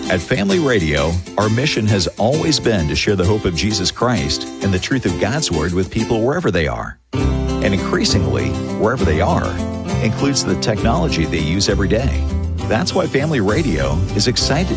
At Family Radio, our mission has always been to share the hope of Jesus Christ and the truth of God's Word with people wherever they are. And increasingly, wherever they are, includes the technology they use every day. That's why Family Radio is excited